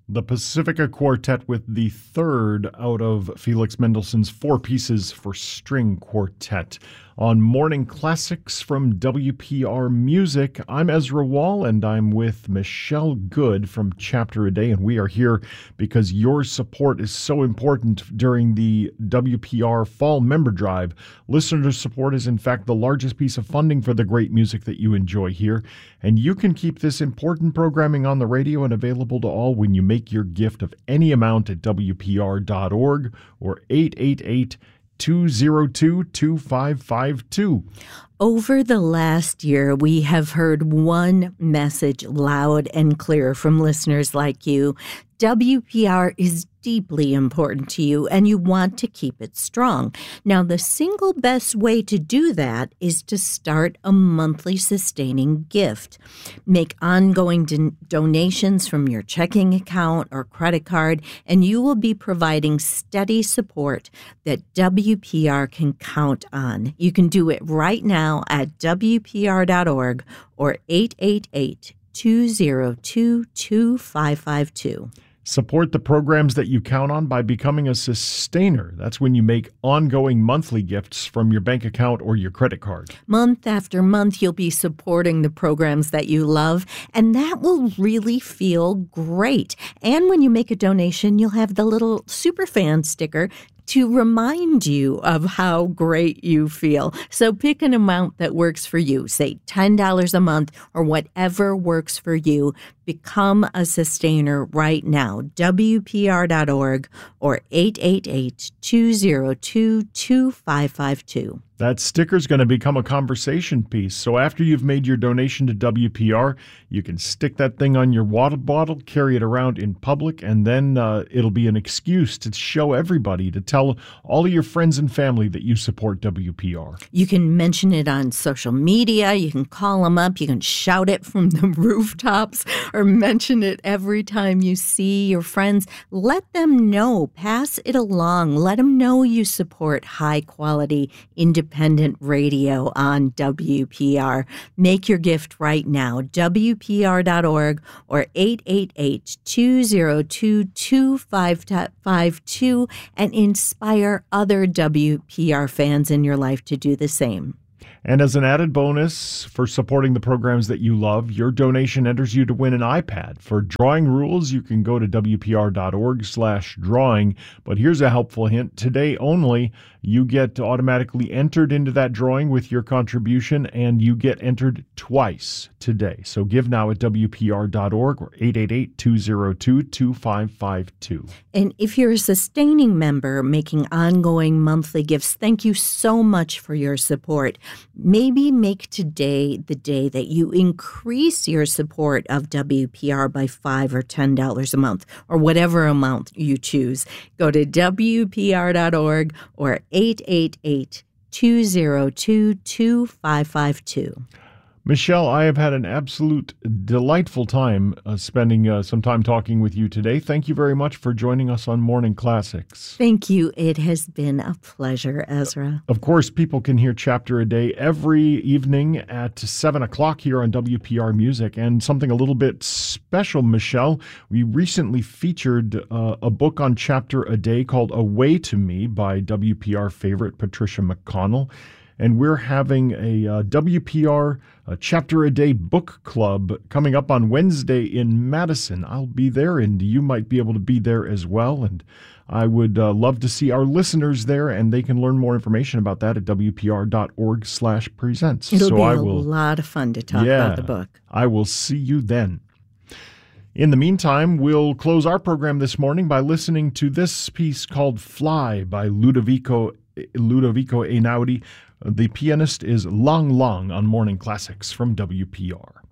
The Pacifica Quartet with the third out of Felix Mendelssohn's Four Pieces for String Quartet on Morning Classics from WPR Music. I'm Ezra Wall, and I'm with Michelle Good from Chapter a Day, and we are here because your support is so important during the WPR Fall Member Drive. Listener support is, in fact, the largest piece of funding for the great music that you enjoy here, and you can keep this important programming on the radio and available to all when you make your gift of any amount at WPR.org or 888-202-2552. Over the last year, we have heard one message loud and clear from listeners like you. WPR is deeply important to you, and you want to keep it strong. Now, the single best way to do that is to start a monthly sustaining gift. Make ongoing donations from your checking account or credit card, and you will be providing steady support that WPR can count on. You can do it right now at WPR.org or 888-202-2552. Support the programs that you count on by becoming a sustainer. That's when you make ongoing monthly gifts from your bank account or your credit card. Month after month, you'll be supporting the programs that you love, and that will really feel great. And when you make a donation, you'll have the little superfan sticker to remind you of how great you feel. So pick an amount that works for you, say $10 a month or whatever works for you. Become a sustainer right now, WPR.org or 888-202-2552. That sticker's going to become a conversation piece. So after you've made your donation to WPR, you can stick that thing on your water bottle, carry it around in public, and then it'll be an excuse to show everybody, to tell all of your friends and family that you support WPR. You can mention it on social media. You can call them up. You can shout it from the rooftops or mention it every time you see your friends. Let them know. Pass it along. Let them know you support high-quality, independent radio on WPR. Make your gift right now, WPR.org or 888-202-2552, and inspire other WPR fans in your life to do the same. And as an added bonus for supporting the programs that you love, your donation enters you to win an iPad. For drawing rules, you can go to WPR.org/drawing. But here's a helpful hint. Today only, you get automatically entered into that drawing with your contribution, and you get entered twice today. So give now at WPR.org or 888-202-2552. And if you're a sustaining member making ongoing monthly gifts, thank you so much for your support. Maybe make today the day that you increase your support of WPR by $5 or $10 a month, or whatever amount you choose. Go to WPR.org or 888-202-2552. Michelle, I have had an absolute delightful time spending some time talking with you today. Thank you very much for joining us on Morning Classics. Thank you. It has been a pleasure, Ezra. Of course, people can hear Chapter a Day every evening at 7 o'clock here on WPR Music. And something a little bit special, Michelle, we recently featured a book on Chapter a Day called Away to Me by WPR favorite Patricia McConnell. And we're having a WPR Chapter a Day book club coming up on Wednesday in Madison. I'll be there, and you might be able to be there as well. And I would love to see our listeners there, and they can learn more information about that at WPR.org/presents. It'll be a lot of fun to talk about the book. I will see you then. In the meantime, we'll close our program this morning by listening to this piece called Fly by Ludovico Einaudi. The pianist is Lang Lang on Morning Classics from WPR.